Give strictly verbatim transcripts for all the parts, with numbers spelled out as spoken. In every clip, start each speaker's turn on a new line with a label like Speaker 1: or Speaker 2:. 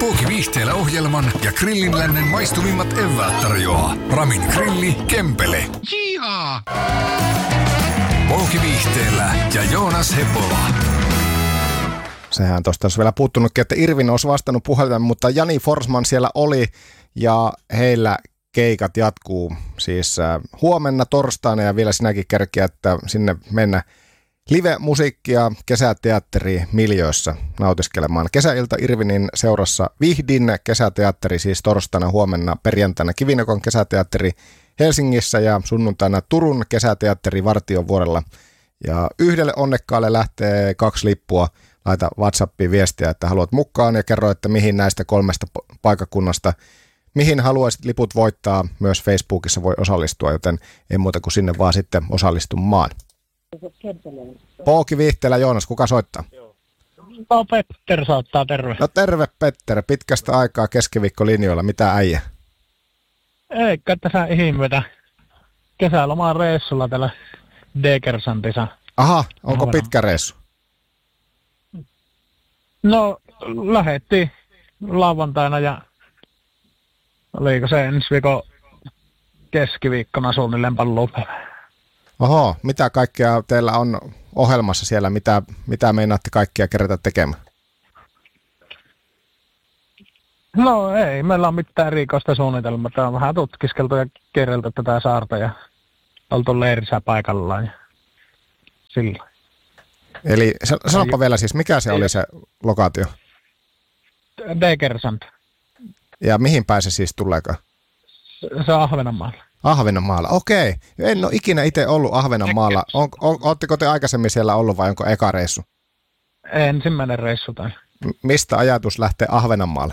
Speaker 1: Pooki Viihteellä ohjelman ja Grillin lännen maistumimmat eväät tarjoaa Ramin grilli Kempele. Jihaa! Pooki Viihteellä ja Joonas Hepola.
Speaker 2: Sehän tuosta olisi vielä puuttunutkin, että Irvin olisi vastannut puhelimeen, mutta Jani Forsman siellä oli ja heillä keikat jatkuu siis äh, huomenna torstaina ja vielä sinäkin kerkiä, että sinne mennä live-musiikkia kesäteatteri miljöössä nautiskelemaan. Kesäilta Irvinin seurassa Vihdin kesäteatteri siis torstaina, huomenna perjantaina Kivinokon kesäteatteri Helsingissä ja sunnuntaina Turun kesäteatteri Vartiovuorella. Ja yhdelle onnekkaalle lähtee kaksi lippua. Laita WhatsAppiin viestiä, että haluat mukaan ja kerro, että mihin näistä kolmesta paikakunnasta, mihin haluaisit liput voittaa. Myös Facebookissa voi osallistua, joten ei muuta kuin sinne vaan sitten osallistumaan. Pooki Viihteellä, Joonas, kuka soittaa?
Speaker 3: No Petter soittaa, terve.
Speaker 2: No terve Petter, pitkästä aikaa keskiviikkolinjoilla, mitä äijä?
Speaker 3: Eikä tässä ihmetä. Kesälomaan reissulla täällä Degersantissa.
Speaker 2: Aha, onko pitkä reissu?
Speaker 3: No, lähettiin lauantaina ja oliko se ensi viikon keskiviikkona suunnilleen paluupäivä.
Speaker 2: Oho, mitä kaikkea teillä on ohjelmassa siellä? Mitä, mitä meinaatte kaikkia kerätä tekemään?
Speaker 3: No ei, meillä on mitään erikoista suunnitelmaa. Tämä on vähän tutkiskeltu ja kerrelty tätä saarta ja oltu leirissä paikallaan ja sillä.
Speaker 2: Eli sanoppa vielä siis, mikä se oli se lokaatio?
Speaker 3: Degersant.
Speaker 2: Ja mihin päin se siis tuleekaan?
Speaker 3: Se on Ahvenanmaalla.
Speaker 2: Ahvenanmaalla, okei. En ole ikinä itse ollut Ahvenanmaalla. On, on, ootteko te aikaisemmin siellä ollut vai onko eka reissu?
Speaker 3: Ensimmäinen reissu tai.
Speaker 2: Mistä ajatus lähtee Ahvenanmaalle?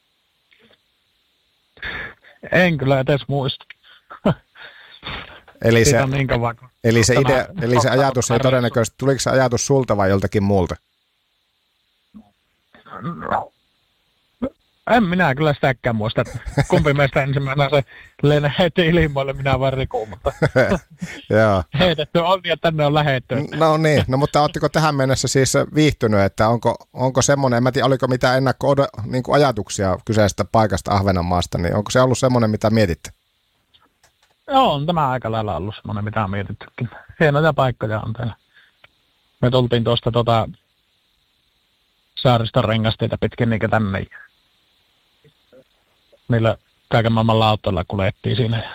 Speaker 3: En kyllä edes muista.
Speaker 2: Eli se,
Speaker 3: niin kauan,
Speaker 2: eli se, idea, eli se ajatus ei todennäköisesti, tuliko se ajatus sulta vai joltakin muulta?
Speaker 3: No. En minä kyllä sitäkään muista. Kumpi meistä ensimmäisenä se Leena heti ilmoille, minä vaan Riku, mutta
Speaker 2: Joo.
Speaker 3: heitetty on ja tänne on lähetty.
Speaker 2: No niin, no mutta ootteko tähän mennessä siis viihtynyt, että onko, onko semmoinen, en mä tiedä, oliko mitään ennakko-ajatuksia kyseisestä paikasta Ahvenanmaasta, niin onko se ollut semmoinen, mitä mietitte?
Speaker 3: Joo, on tämä aika lailla ollut semmoinen, mitä on mietittykin. Hienoja paikkoja on täällä. Me tultiin tuosta tota Saariston rengasteita pitkin niinkä tänne. Niillä kaiken maailman lautoilla kuljettiin siinä.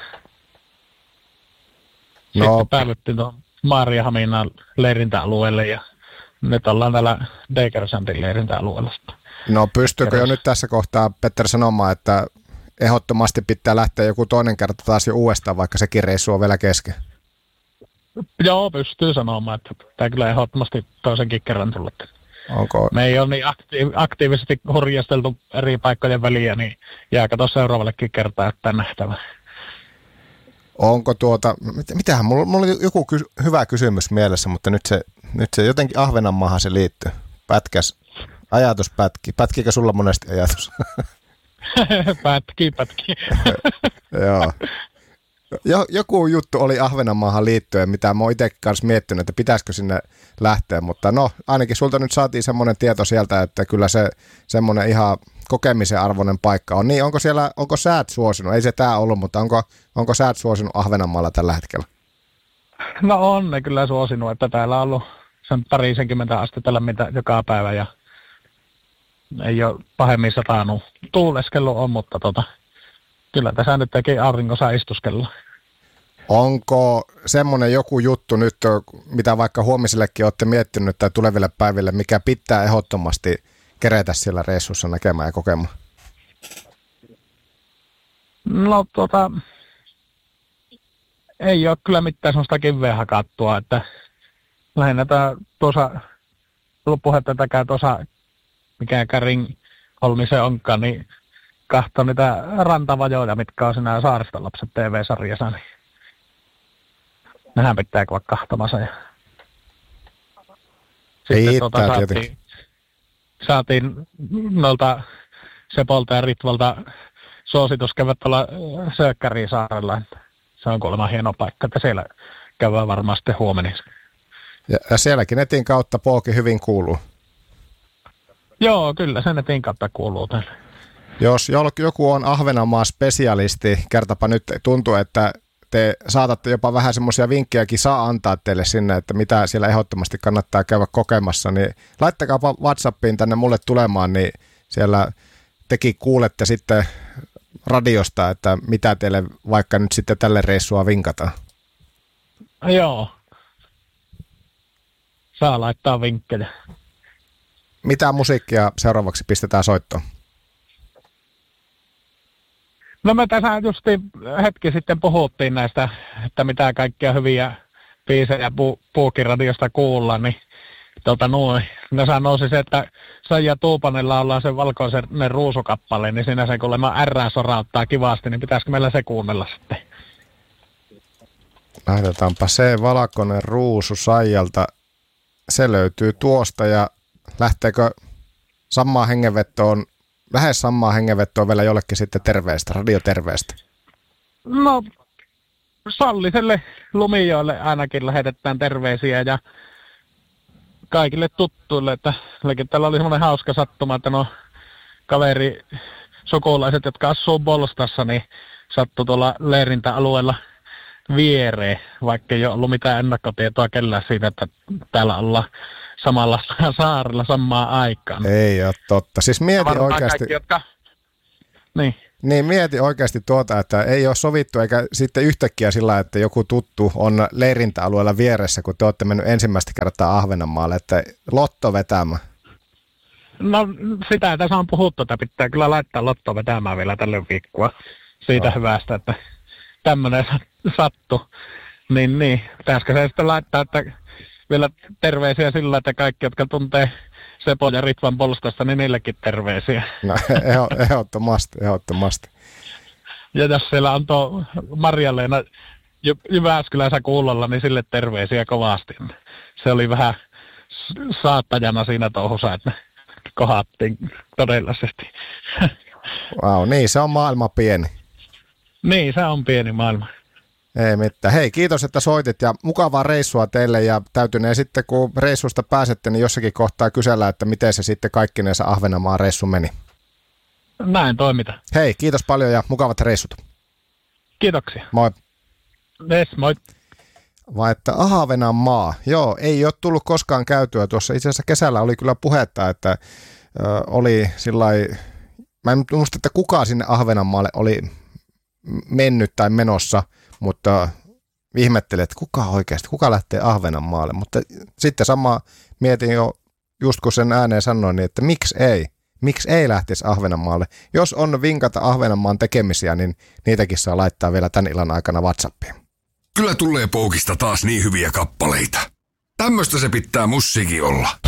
Speaker 3: No. Sitten päädyttiin tuon Maariahaminan leirintäalueelle ja nyt ollaan täällä Degersantin leirintäalueella.
Speaker 2: No pystyykö jo nyt tässä kohtaa Petter sanomaan, että ehdottomasti pitää lähteä joku toinen kerta taas jo uudestaan, vaikka sekin reissu on vielä kesken?
Speaker 3: Joo, pystyy sanomaan, että pitää kyllä ehdottomasti toisenkin kerran tulla.
Speaker 2: Onko?
Speaker 3: Me ei ole niin aktiiv- aktiivisesti hurjasteltu eri paikkojen väliä, niin jää kato seuraavallekin kertaa, että nähtävä.
Speaker 2: Onko tuota, mit, mitähän, mulla, mulla oli joku ky- hyvä kysymys mielessä, mutta nyt se, nyt se jotenkin Ahvenanmaahan se liittyy. Pätkäs, ajatus pätki. Pätkikö sulla monesti ajatus?
Speaker 3: pätkii, pätkii.
Speaker 2: Joo. Jo, joku juttu oli Ahvenanmaahan liittyen, mitä mä oon itse kanssa miettinyt, että pitäisikö sinne lähteä, mutta no ainakin sulta nyt saatiin semmoinen tieto sieltä, että kyllä se semmoinen ihan kokemisen arvoinen paikka on. Niin, onko siellä, onko säät suosinut? Ei se tää ollut, mutta onko, onko säät suosinut Ahvenanmaalla tällä hetkellä?
Speaker 3: No on ne kyllä suosinut, että täällä on ollut sen parisenkymmentä astetta lämmintä joka päivä ja ei ole pahemmin satanut. Tuuleskellut on, mutta tota, kyllä tässä nyt teki aurinko saa istuskella.
Speaker 2: Onko semmoinen joku juttu nyt, mitä vaikka huomisellekin olette miettinyt tai tuleville päiville, mikä pitää ehdottomasti kerätä siellä reissussa näkemään ja kokemaan?
Speaker 3: No tota, ei ole kyllä mitään sellaista kiveä hakattua, että lähinnä tuossa, tullut puhetta, että käy tuossa, mikä Kärin holmi se onkaan, niin katsoo niitä rantavajoja, mitkä on siinä Saaristonlapset T V-sarjassa, niin nehän pitää olla kahtomassa. Ja sitten tuota saatiin, saatiin noilta Sepolta ja Ritvalta suositus käydä tuolla Sökkäriin saarella. Se on kuulemma hieno paikka, että siellä käydään varmaan sitten huomenna.
Speaker 2: Ja, ja sielläkin netin kautta Pooki hyvin kuuluu.
Speaker 3: Joo, kyllä se netin kautta kuuluu tänne.
Speaker 2: Jos joku on Ahvenanmaan spesialisti, kertapa nyt tuntuu, että te saatatte jopa vähän semmoisia vinkkejäkin saa antaa teille sinne, että mitä siellä ehdottomasti kannattaa käydä kokemassa, niin laittakaapa WhatsAppiin tänne mulle tulemaan, niin siellä tekin kuulette sitten radiosta, että mitä teille vaikka nyt sitten tälle reissua vinkataan.
Speaker 3: Joo. Saa laittaa vinkkejä.
Speaker 2: Mitä musiikkia seuraavaksi pistetään soittoon?
Speaker 3: No me tässä just hetki sitten puhuttiin näistä, että mitä kaikkia hyviä biisejä pu- Puukin-radiosta kuulla, niin tota noin. Ne sanoisi se, että Saija Tuupanella ollaan sen valkoisen ruusukappale, niin siinä se kuulemma R sorauttaa kivasti, niin pitäisikö meillä se kuunnella sitten?
Speaker 2: Laitetaanpa se valkoinen ruusu Saijalta. Se löytyy tuosta ja lähteekö samaan hengenvettoon, lähes samaan hengenvettoon vielä jollekin sitten terveestä, radioterveestä?
Speaker 3: No, Salliselle Lumijoille ainakin lähetetään terveisiä ja kaikille tuttuille, että täällä oli semmoinen hauska sattuma, että no kaveri, sukulaiset, jotka asuu Bolstassa, niin sattui tuolla leirintäalueella viereen, vaikka ei ollut mitään ennakkotietoa kellään siitä, että täällä ollaan samalla saarella samaan aikaan.
Speaker 2: Ei ole totta. Siis mieti
Speaker 3: varmaan
Speaker 2: oikeasti,
Speaker 3: kaikki, jotka... niin.
Speaker 2: niin mieti oikeasti tuota, että ei ole sovittu eikä sitten yhtäkkiä sillä, että joku tuttu on leirintäalueella vieressä, kun te olette mennyt ensimmäistä kertaa Ahvenanmaalle, että lotto vetämään.
Speaker 3: No sitä tässä on puhuttu, että pitää kyllä laittaa lotto vetämään vielä tälle viikkoa siitä no. hyvästä, että tämmöinen sattu. Niin, niin. Pitäisikö se sitten laittaa, että vielä terveisiä sillä, että kaikki, jotka tuntee Sepon ja Ritvan Polstasta, niin niillekin terveisiä.
Speaker 2: No ehdottomasti, ehdottomasti.
Speaker 3: Ja jos siellä on tuo Marja-Leena Jyväskylässä kuulolla, niin sille terveisiä kovasti. Se oli vähän saattajana siinä touhussa, että kohattiin todellisesti.
Speaker 2: Wow, niin se on maailma pieni.
Speaker 3: Niin, se on pieni maailma.
Speaker 2: Ei mitään. Hei, kiitos, että soitit ja mukavaa reissua teille ja täytynee sitten, kun reissusta pääsette, niin jossakin kohtaa kysellä, että miten se sitten kaikkinensa Ahvenanmaan reissu meni.
Speaker 3: Näin toimita.
Speaker 2: Hei, kiitos paljon ja mukavat reissut.
Speaker 3: Kiitoksia.
Speaker 2: Moi.
Speaker 3: Yes, moi.
Speaker 2: Vai että Ahvenanmaa, joo, ei ole tullut koskaan käytyä. Tuossa itse asiassa kesällä oli kyllä puhetta, että ö, oli sillai, mä en muista, että kuka sinne Ahvenanmaalle oli mennyt tai menossa, mutta ihmettelin, että kuka oikeasti, kuka lähtee Ahvenanmaalle, mutta sitten sama mietin jo, just kun sen ääneen sanoin, niin että miksi ei, miksi ei lähtisi Ahvenanmaalle. Jos on vinkata Ahvenanmaan tekemisiä, niin niitäkin saa laittaa vielä tämän illan aikana WhatsAppiin.
Speaker 1: Kyllä tulee Poukista taas niin hyviä kappaleita. Tämmöistä se pitää musiikki olla.